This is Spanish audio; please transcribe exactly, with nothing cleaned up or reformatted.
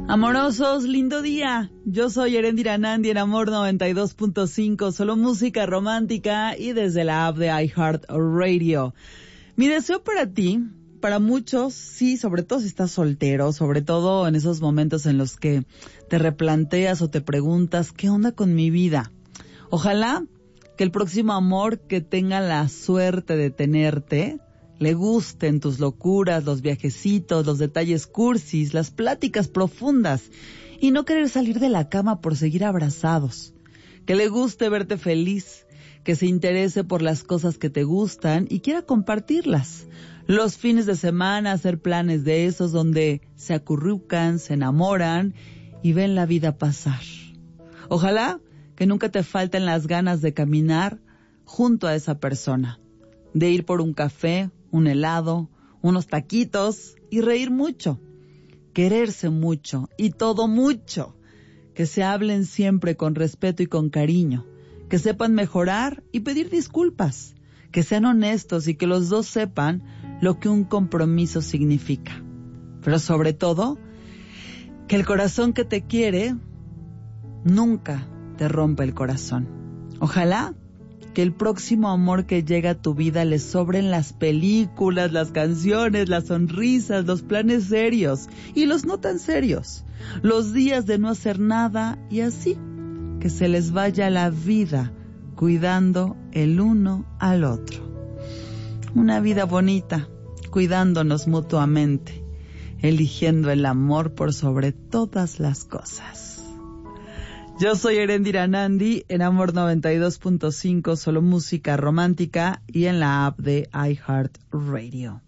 Amorosos, lindo día. Yo soy Erendira Nandi en Amor noventa y dos punto cinco, solo música romántica y desde la app de iHeartRadio. Mi deseo para ti, para muchos, sí, sobre todo si estás soltero, sobre todo en esos momentos en los que te replanteas o te preguntas, ¿qué onda con mi vida? Ojalá que el próximo amor que tenga la suerte de tenerte le gusten tus locuras, los viajecitos, los detalles cursis, las pláticas profundas y no querer salir de la cama por seguir abrazados. Que le guste verte feliz, que se interese por las cosas que te gustan y quiera compartirlas. Los fines de semana hacer planes de esos donde se acurrucan, se enamoran y ven la vida pasar. Ojalá que nunca te falten las ganas de caminar junto a esa persona, de ir por un café, un helado, unos taquitos y reír mucho, quererse mucho y todo mucho, que se hablen siempre con respeto y con cariño, que sepan mejorar y pedir disculpas, que sean honestos y que los dos sepan lo que un compromiso significa. Pero sobre todo, que el corazón que te quiere nunca te rompa el corazón. Ojalá que el próximo amor que llega a tu vida le sobren las películas, las canciones, las sonrisas, los planes serios y los no tan serios, los días de no hacer nada y así, que se les vaya la vida cuidando el uno al otro. Una vida bonita, cuidándonos mutuamente, eligiendo el amor por sobre todas las cosas. Yo soy Erendira Nandi en Amor noventa y dos punto cinco, solo música romántica y en la app de iHeartRadio.